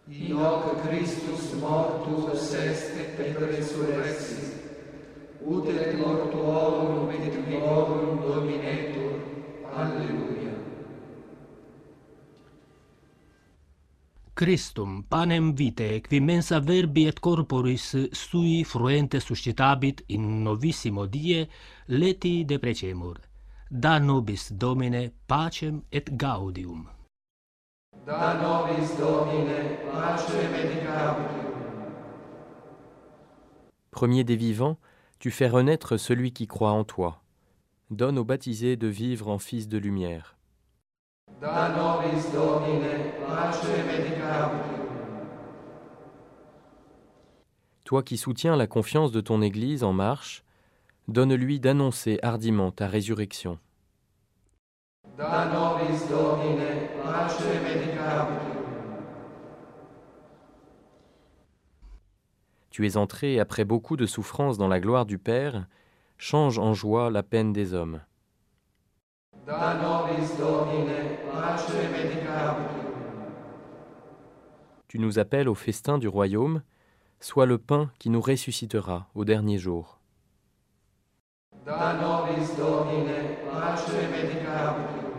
in hoc Christus mortus est et resurrexit, ut et mortuorum et vivorum dominetur. Alleluia. Christum, panem vitae, qui mensa verbi et corporis sui fruente suscitabit in novissimo die, leti deprecemur. Da nobis, Domine, pacem et gaudium. Da nobis, Domine, pacem et gaudium. Premier des vivants, tu fais renaître celui qui croit en toi. Donne aux baptisés de vivre en fils de lumière. Da nobis, Domine, pacem et gaudium. Toi qui soutiens la confiance de ton Église en marche, donne-lui d'annoncer hardiment ta résurrection. Da nobis, Domine, pacem et gaudium. Tu es entré après beaucoup de souffrances dans la gloire du Père, change en joie la peine des hommes. Da nobis, Domine, pacem et gaudium. Tu nous appelles au festin du royaume, sois le pain qui nous ressuscitera au dernier jour. Da nobis, Domine, pacem et gaudium.